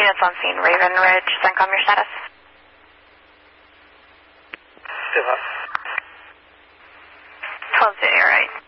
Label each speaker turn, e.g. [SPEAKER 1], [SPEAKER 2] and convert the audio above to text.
[SPEAKER 1] Units on scene, Raven Ridge, CENTCOM, your status?
[SPEAKER 2] Still up.
[SPEAKER 1] 12 City, alright.